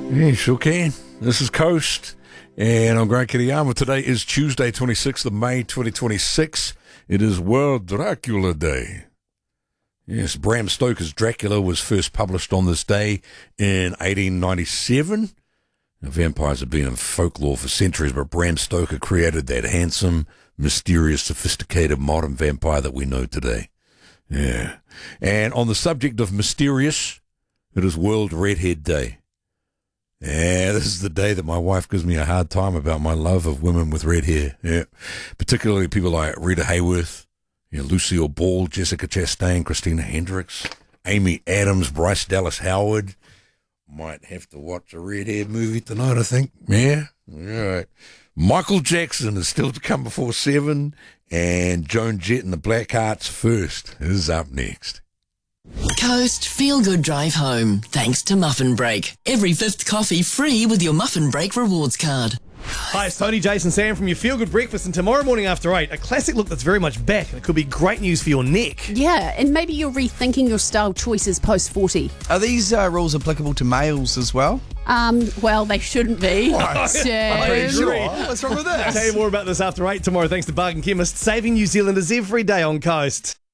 Yeah, sure can. This is Coast, and I'm Grant Kiriyama. Today is Tuesday, 26th of May, 2026. It is World Dracula Day. Yes, Bram Stoker's Dracula was first published on this day in 1897. Now, vampires have been in folklore for centuries, but Bram Stoker created that handsome, mysterious, sophisticated modern vampire that we know today. Yeah. And on the subject of mysterious, it is World Redhead Day. Yeah, this is the day that my wife gives me a hard time about my love of women with red hair. Yeah, particularly people like Rita Hayworth, Lucille Ball, Jessica Chastain, Christina Hendricks, Amy Adams, Bryce Dallas Howard. Might have to watch a redhead movie tonight, I think. Yeah, all right. Michael Jackson is still to come before 7, and Joan Jett and the Blackhearts first is up next. Coast Feel Good Drive Home, thanks to Muffin Break. Every fifth coffee free with your Muffin Break rewards card. Hi, it's Tony, Jason, Sam from your Feel Good Breakfast, and tomorrow morning after 8, a classic look that's very much back, and it could be great news for your neck. Yeah, and maybe you're rethinking your style choices post-40. Are these rules applicable to males as well? Well, they shouldn't be. I'm pretty sure. What's wrong with I'll this? tell you more about this after 8 tomorrow, thanks to Bargain Chemist, saving New Zealanders every day on Coast.